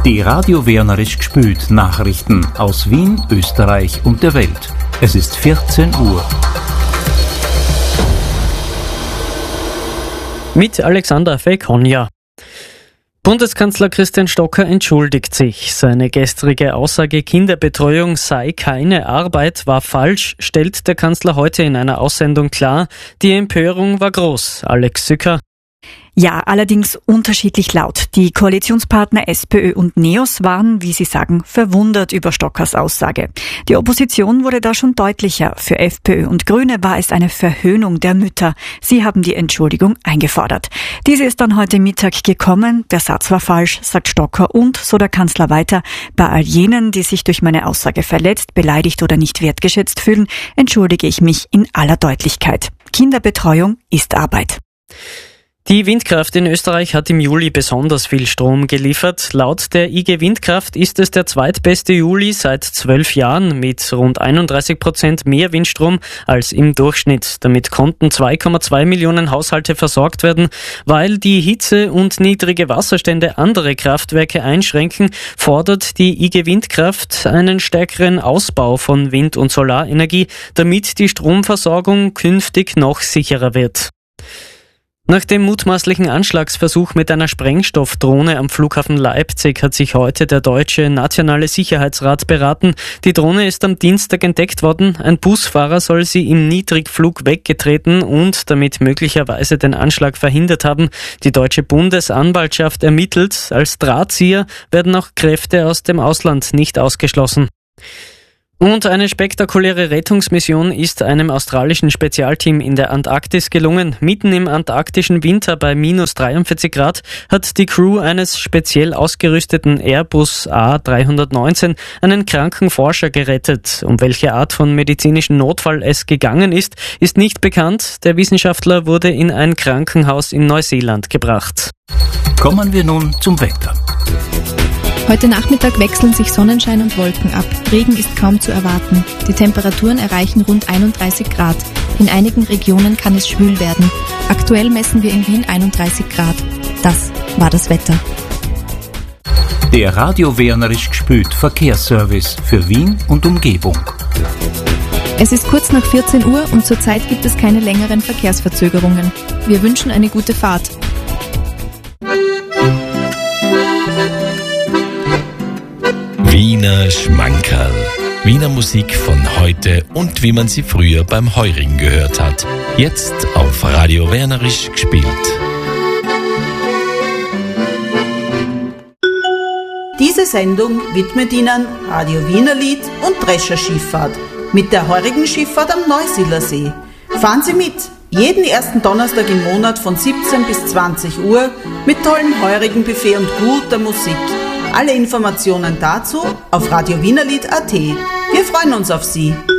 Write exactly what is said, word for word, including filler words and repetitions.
Die Radio Wernerisch gespült Nachrichten aus Wien, Österreich und der Welt. Es ist vierzehn Uhr. Mit Alexander Fekonja. Bundeskanzler Christian Stocker entschuldigt sich. Seine gestrige Aussage, Kinderbetreuung sei keine Arbeit, war falsch, stellt der Kanzler heute in einer Aussendung klar. Die Empörung war groß. Alex Sücker. Ja, allerdings unterschiedlich laut. Die Koalitionspartner SPÖ und NEOS waren, wie sie sagen, verwundert über Stockers Aussage. Die Opposition wurde da schon deutlicher. Für FPÖ und Grüne war es eine Verhöhnung der Mütter. Sie haben die Entschuldigung eingefordert. Diese ist dann heute Mittag gekommen. Der Satz war falsch, sagt Stocker. Und, so der Kanzler weiter, bei all jenen, die sich durch meine Aussage verletzt, beleidigt oder nicht wertgeschätzt fühlen, entschuldige ich mich in aller Deutlichkeit. Kinderbetreuung ist Arbeit. Die Windkraft in Österreich hat im Juli besonders viel Strom geliefert. Laut der I G Windkraft ist es der zweitbeste Juli seit zwölf Jahren mit rund einunddreißig Prozent mehr Windstrom als im Durchschnitt. Damit konnten zwei Komma zwei Millionen Haushalte versorgt werden. Weil die Hitze und niedrige Wasserstände andere Kraftwerke einschränken, fordert die I G Windkraft einen stärkeren Ausbau von Wind- und Solarenergie, damit die Stromversorgung künftig noch sicherer wird. Nach dem mutmaßlichen Anschlagsversuch mit einer Sprengstoffdrohne am Flughafen Leipzig hat sich heute der Deutsche Nationale Sicherheitsrat beraten. Die Drohne ist am Dienstag entdeckt worden. Ein Busfahrer soll sie im Niedrigflug weggetreten und damit möglicherweise den Anschlag verhindert haben. Die deutsche Bundesanwaltschaft ermittelt. Als Drahtzieher werden auch Kräfte aus dem Ausland nicht ausgeschlossen. Und eine spektakuläre Rettungsmission ist einem australischen Spezialteam in der Antarktis gelungen. Mitten im antarktischen Winter bei minus dreiundvierzig Grad hat die Crew eines speziell ausgerüsteten Airbus A drei neunzehn einen kranken Forscher gerettet. Um welche Art von medizinischen Notfall es gegangen ist, ist nicht bekannt. Der Wissenschaftler wurde in ein Krankenhaus in Neuseeland gebracht. Kommen wir nun zum Wetter. Heute Nachmittag wechseln sich Sonnenschein und Wolken ab. Regen ist kaum zu erwarten. Die Temperaturen erreichen rund einunddreißig Grad. In einigen Regionen kann es schwül werden. Aktuell messen wir in Wien einunddreißig Grad. Das war das Wetter. Der Radio Wernerisch gespült Verkehrsservice für Wien und Umgebung. Es ist kurz nach vierzehn Uhr und zurzeit gibt es keine längeren Verkehrsverzögerungen. Wir wünschen eine gute Fahrt. Wiener Schmankerl. Wiener Musik von heute und wie man sie früher beim Heurigen gehört hat. Jetzt auf Radio Wernerisch gespielt. Diese Sendung widmet Ihnen Radio Wienerlied und Drescher Schifffahrt mit der Heurigen Schifffahrt am Neusiedler See. Fahren Sie mit! Jeden ersten Donnerstag im Monat von siebzehn bis zwanzig Uhr mit tollem Heurigen Buffet und guter Musik. Alle Informationen dazu auf radio wienerlied punkt at. Wir freuen uns auf Sie.